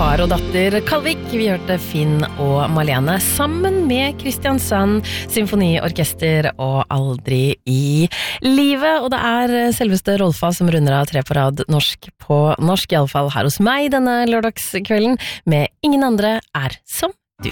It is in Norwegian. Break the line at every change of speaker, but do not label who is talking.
far og datter Kalvik. Vi hørte Finn og Malene sammen med Kristiansand Symfoniorkester og Aldri i livet. Og det selveste Rolfa som runder av 3 på rad norsk på norsk, i alle fall her hos meg denne lørdagskvelden, med Ingen andre som